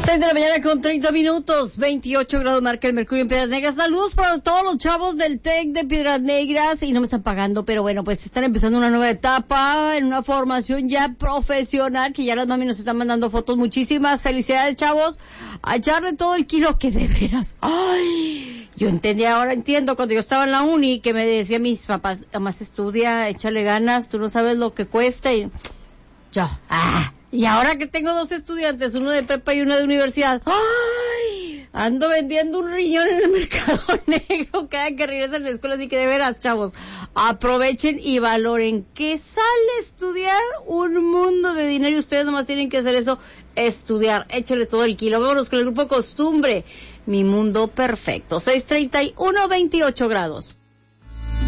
6 de la mañana con 30 minutos, 28 grados marca el mercurio en Piedras Negras. Saludos para todos los chavos del TEC de Piedras Negras, y no me están pagando, pero bueno, pues están empezando una nueva etapa en una formación ya profesional, que ya las mami nos están mandando fotos. Muchísimas felicidades, chavos, a echarle todo el kilo, que de veras, ay, yo entendía, ahora entiendo, cuando yo estaba en la uni, que me decían mis papás, además estudia, échale ganas, tú no sabes lo que cuesta, y yo, y ahora que tengo 2 estudiantes, uno de prepa y uno de universidad, ¡ay! Ando vendiendo un riñón en el mercado negro cada que regresan a la escuela. Así que de veras, chavos, aprovechen y valoren que sale estudiar un mundo de dinero, y ustedes nomás tienen que hacer eso, estudiar. Échale todo el kilo. Vámonos con el grupo Costumbre, Mi Mundo Perfecto. 6:31, 28 grados.